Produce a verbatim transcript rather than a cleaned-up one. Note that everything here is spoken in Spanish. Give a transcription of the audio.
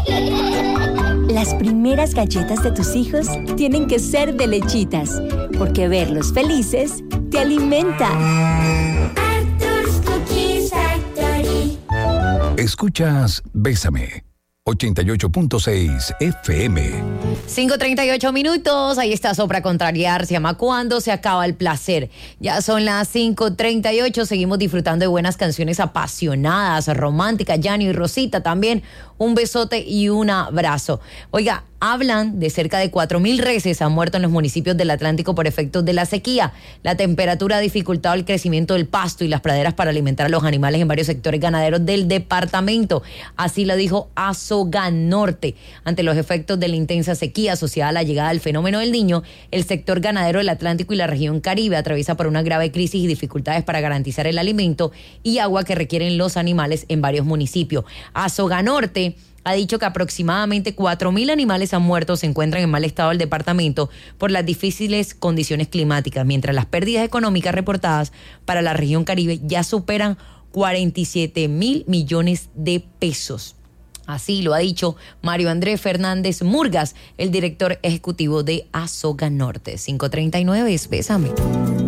Las primeras galletas de tus hijos tienen que ser de Lechitas, porque verlos felices te alimenta. Arthur's Cookie Factory. Escuchas Bésame, ochenta y ocho punto seis F M. cinco treinta y ocho minutos, ahí está Sopra Contrariar, se llama ¿Cuándo se acaba el placer? Ya son las cinco treinta y ocho, seguimos disfrutando de buenas canciones apasionadas, románticas. Yanni y Rosita también, un besote y un abrazo. Oiga, hablan de cerca de cuatro mil reses han muerto en los municipios del Atlántico por efectos de la sequía. La temperatura ha dificultado el crecimiento del pasto y las praderas para alimentar a los animales en varios sectores ganaderos del departamento. Así lo dijo Asoganorte. Ante los efectos de la intensa sequía asociada a la llegada del fenómeno del Niño, el sector ganadero del Atlántico y la región Caribe atraviesa por una grave crisis y dificultades para garantizar el alimento y agua que requieren los animales en varios municipios. Asoganorte ha dicho que aproximadamente cuatro mil animales han muerto o se encuentran en mal estado del departamento por las difíciles condiciones climáticas, mientras las pérdidas económicas reportadas para la región Caribe ya superan cuarenta y siete mil millones de pesos. Así lo ha dicho Mario Andrés Fernández Murgas, el director ejecutivo de Asoganorte. cinco treinta y nueve, es Bésame.